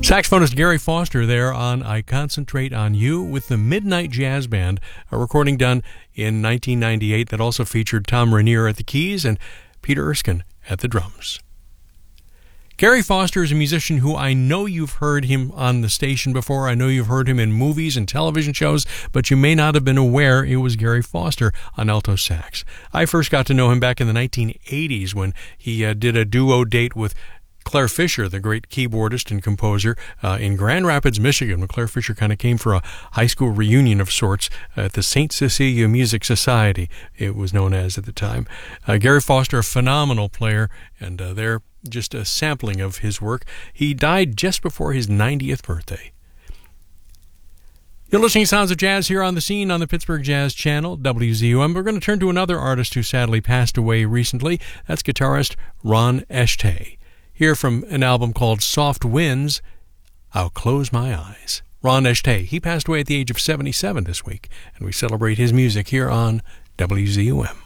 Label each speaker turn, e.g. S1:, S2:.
S1: Saxophonist Gary Foster there on I Concentrate on You with the Midnight Jazz Band, a recording done in 1998 that also featured Tom Rainier at the keys and Peter Erskine at the drums. Gary Foster is a musician who I know you've heard him on the station before. I know you've heard him in movies and television shows, but you may not have been aware it was Gary Foster on alto sax. I first got to know him back in the 1980s when he did a duo date with Claire Fisher, the great keyboardist and composer, in Grand Rapids, Michigan, when Claire Fisher kind of came for a high school reunion of sorts at the St. Cecilia Music Society, it was known as at the time. Gary Foster, a phenomenal player, and they're just a sampling of his work. He died just before his 90th birthday. You're listening to Sounds of Jazz here on the Scene on the Pittsburgh Jazz Channel, WZUM. We're going to turn to another artist who sadly passed away recently. That's guitarist Ron Eshtay. Here from an album called Soft Winds, I'll Close My Eyes. Ron Eshtay, he passed away at the age of 77 this week, and we celebrate his music here on WZUM.